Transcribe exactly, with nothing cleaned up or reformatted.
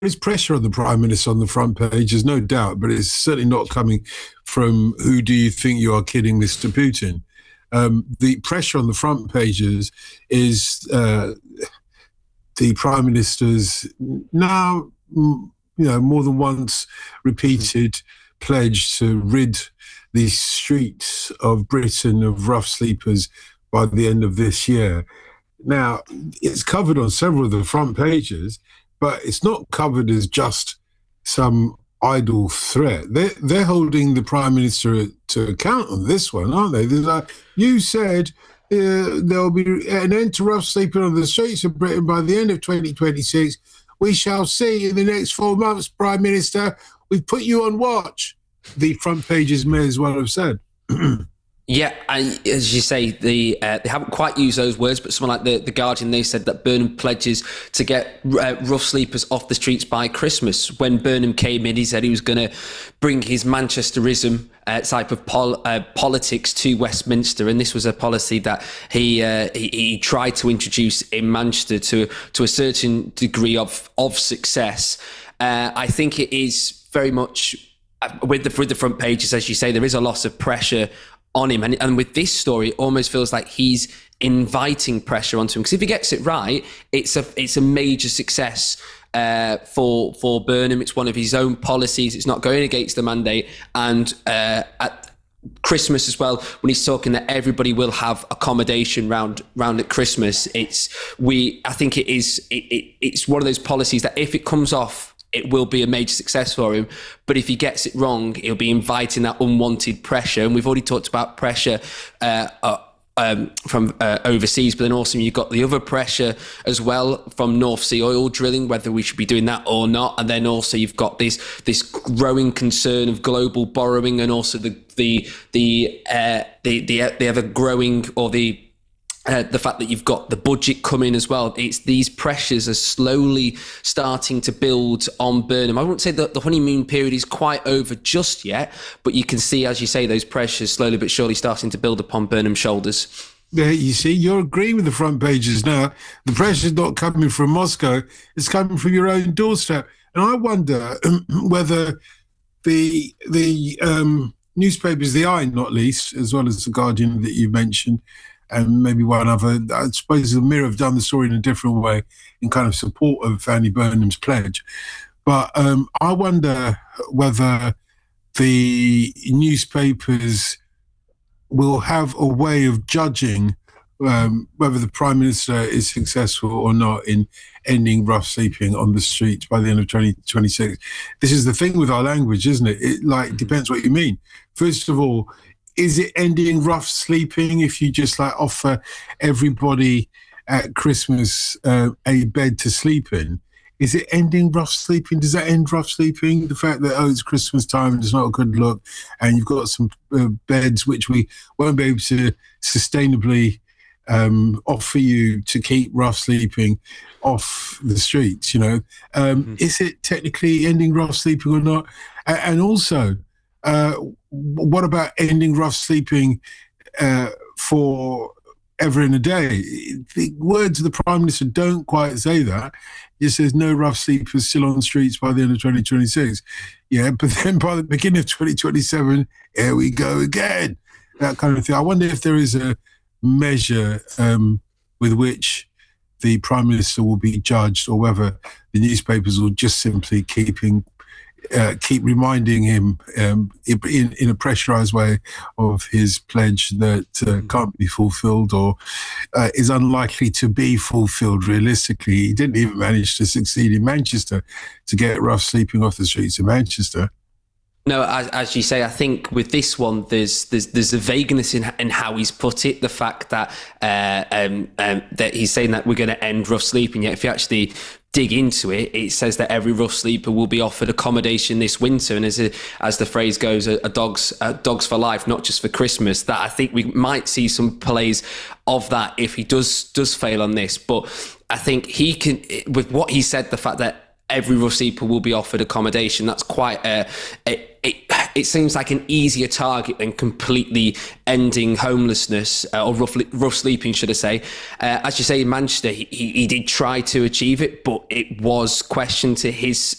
is pressure on the Prime Minister on the front page, there's no doubt, but it's certainly not coming from who do you think you are kidding, Mister Putin. Um, the pressure on the front pages is uh, the Prime Minister's now, you know, more than once repeated pledge to rid the streets of Britain of rough sleepers by the end of this year. Now, it's covered on several of the front pages, but it's not covered as just some idle threat. They're, they're holding the Prime Minister to account on this one, aren't they? They're like, you said uh, there'll be an end to rough sleeping on the streets of Britain by the end of twenty twenty-six. We shall see in the next four months, Prime Minister. We've put you on watch. The front pages may as well have said. Yeah, and as you say, the uh, they haven't quite used those words, but someone like the, the Guardian, they said that Burnham pledges to get uh, rough sleepers off the streets by Christmas. When Burnham came in, he said he was going to bring his Manchesterism uh, type of pol- uh, politics to Westminster, and this was a policy that he, uh, he he tried to introduce in Manchester to to a certain degree of of success. Uh, I think it is very much uh, with the with the front pages, as you say, there is a lot of pressure on him, and, and with this story it almost feels like he's inviting pressure onto him, because if he gets it right, it's a it's a major success uh, for for Burnham. It's one of his own policies. It's not going against the mandate. And uh, at Christmas as well, when he's talking that everybody will have accommodation round round at Christmas, it's we I think it is it, it, it's one of those policies that if it comes off, it will be a major success for him. But if he gets it wrong, he'll be inviting that unwanted pressure. And we've already talked about pressure uh, uh, um, from uh, overseas, but then also you've got the other pressure as well from North Sea oil drilling, whether we should be doing that or not. And then also you've got this this growing concern of global borrowing, and also the the the uh, the, the, the ever growing or the Uh, the fact that you've got the budget coming as well. It's these pressures are slowly starting to build on Burnham. I wouldn't say that the honeymoon period is quite over just yet, but you can see, as you say, those pressures slowly but surely starting to build upon Burnham's shoulders. Yeah, you see, you're agreeing with the front pages now. The pressure's not coming from Moscow, it's coming from your own doorstep. And I wonder whether the the um, newspapers, the Eye not least, as well as the Guardian that you mentioned, and maybe one other, I suppose the Mirror have done the story in a different way in kind of support of Fanny Burnham's pledge. But um, I wonder whether the newspapers will have a way of judging um, whether the Prime Minister is successful or not in ending rough sleeping on the streets by the end of twenty twenty-six. This is the thing with our language, isn't it? It like depends what you mean. First of all, is it ending rough sleeping if you just like offer everybody at Christmas uh, a bed to sleep in? Is it ending rough sleeping? Does that end rough sleeping? The fact that, oh, it's Christmas time and it's not a good look, and you've got some uh, beds which we won't be able to sustainably um, offer you to keep rough sleeping off the streets, you know? Um, mm-hmm. Is it technically ending rough sleeping or not? A- and also, uh, what about ending rough sleeping uh, for ever in a day? The words of the Prime Minister don't quite say that. He says no rough sleepers still on the streets by the end of twenty twenty-six. Yeah, but then by the beginning of twenty twenty-seven, here we go again. That kind of thing. I wonder if there is a measure um, with which the Prime Minister will be judged, or whether the newspapers will just simply keeping Uh, keep reminding him um, in, in a pressurized way of his pledge that uh, can't be fulfilled, or uh, is unlikely to be fulfilled realistically. He didn't even manage to succeed in Manchester to get rough sleeping off the streets of Manchester. No, as, as you say, I think with this one, there's there's there's a vagueness in in how he's put it. The fact that uh, um, um, that he's saying that we're going to end rough sleeping, yet if you actually dig into it, it says that every rough sleeper will be offered accommodation this winter, and as a, as the phrase goes, a, a dogs a dogs for life, not just for Christmas. That I think we might see some plays of that if he does does fail on this. But I think he can, with what he said, the fact that every rough sleeper will be offered accommodation, that's quite a, a it, it seems like an easier target than completely ending homelessness uh, or rough, rough sleeping, should I say. Uh, as you say, in Manchester, he, he, he did try to achieve it, but it was questioned to his